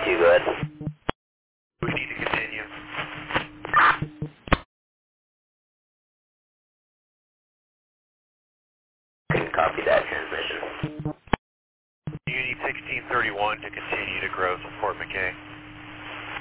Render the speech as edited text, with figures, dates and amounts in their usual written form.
2, go ahead. We need to continue. Copy that transmission. You need 1631 to continue to grow to Fort McKay.